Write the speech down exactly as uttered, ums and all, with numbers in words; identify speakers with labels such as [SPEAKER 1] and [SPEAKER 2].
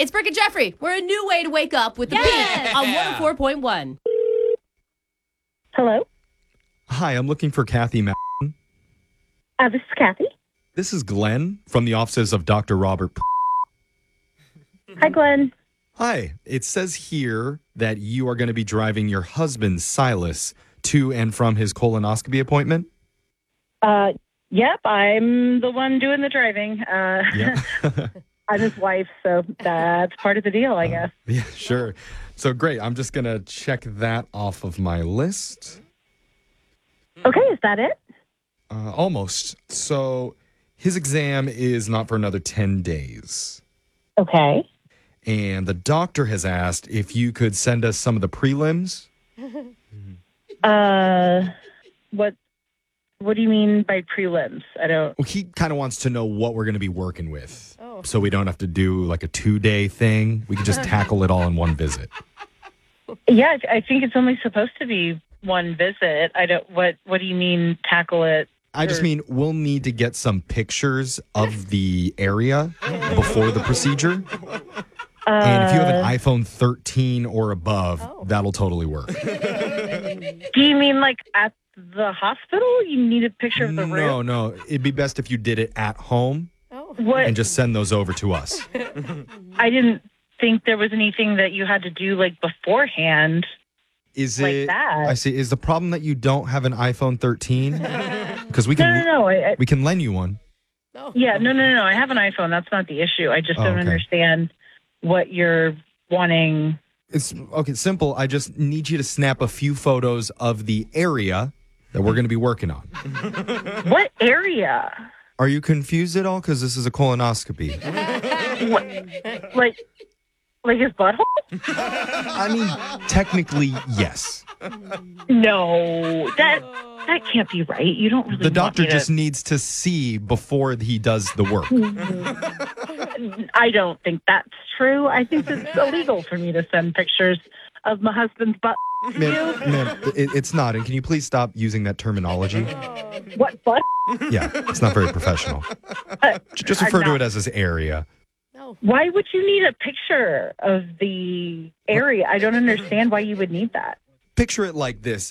[SPEAKER 1] It's Brooke and Jeffrey. We're a new way to wake up with the
[SPEAKER 2] Yeah.
[SPEAKER 1] Beat on one oh four point one.
[SPEAKER 3] Hello?
[SPEAKER 4] Hi, I'm looking for Kathy Ma-
[SPEAKER 3] Uh, this is Kathy.
[SPEAKER 4] This is Glenn from the offices of Doctor Robert. P-
[SPEAKER 3] Hi, Glenn.
[SPEAKER 4] Hi, it says here that you are going to be driving your husband, Silas, to and from his colonoscopy appointment.
[SPEAKER 3] Uh, yep, I'm the one doing the driving. Uh,
[SPEAKER 4] Yeah.
[SPEAKER 3] I'm his wife, so that's part of the deal, I guess.
[SPEAKER 4] Yeah, sure. So great. I'm just going to check that off of my list.
[SPEAKER 3] Okay, is that it?
[SPEAKER 4] Uh, almost. So his exam is not for another ten days.
[SPEAKER 3] Okay.
[SPEAKER 4] And the doctor has asked if you could send us some of the prelims.
[SPEAKER 3] Uh, what What do you mean by prelims? I don't.
[SPEAKER 4] Well, he kind of wants to know what we're going to be working with.
[SPEAKER 1] Oh.
[SPEAKER 4] So we don't have to do like a two-day thing. We can just tackle it all in one visit.
[SPEAKER 3] Yeah, I I think it's only supposed to be one visit. I don't. What What do you mean tackle it?
[SPEAKER 4] I just
[SPEAKER 3] Or-
[SPEAKER 4] mean we'll need to get some pictures of the area before the procedure. And if you have an iPhone thirteen or above,
[SPEAKER 1] Oh.
[SPEAKER 4] that'll totally work.
[SPEAKER 3] Do you mean like at the hospital? You need a picture of the room?
[SPEAKER 4] No, no. It'd be best if you did it at home
[SPEAKER 1] Oh.
[SPEAKER 3] What?
[SPEAKER 4] and just send those over to us.
[SPEAKER 3] I didn't think there was anything that you had to do like beforehand.
[SPEAKER 4] Is
[SPEAKER 3] Like
[SPEAKER 4] it?
[SPEAKER 3] that.
[SPEAKER 4] I see. Is the problem that you don't have an iPhone thirteen? Because we
[SPEAKER 3] No,
[SPEAKER 4] can
[SPEAKER 3] no, no. I, I,
[SPEAKER 4] we can lend you one.
[SPEAKER 1] Oh.
[SPEAKER 3] yeah, no, no, no. I have an iPhone. That's not the issue. I just
[SPEAKER 4] Oh,
[SPEAKER 3] don't
[SPEAKER 4] okay.
[SPEAKER 3] understand what you're wanting.
[SPEAKER 4] It's okay. Simple. I just need you to snap a few photos of the area that we're going to be working on.
[SPEAKER 3] What area?
[SPEAKER 4] Are you confused at all? Because this is a colonoscopy.
[SPEAKER 3] What, like, like his butthole?
[SPEAKER 4] I mean, technically, yes.
[SPEAKER 3] No, that that can't be right. You don't really.
[SPEAKER 4] The doctor
[SPEAKER 3] want me to-
[SPEAKER 4] just needs to see before he does the work.
[SPEAKER 3] I don't think that's true. I think it's illegal for me to send pictures of my husband's butt.
[SPEAKER 4] Ma'am, ma'am, it, it's not. And can you please stop using that terminology?
[SPEAKER 3] What butt?
[SPEAKER 4] Yeah, it's not very professional.
[SPEAKER 3] Uh,
[SPEAKER 4] J- Just
[SPEAKER 3] I'm
[SPEAKER 4] refer to
[SPEAKER 3] not-
[SPEAKER 4] it as this area.
[SPEAKER 1] No.
[SPEAKER 3] Why would you need a picture of the area? I don't understand why you would need that.
[SPEAKER 4] Picture it like this.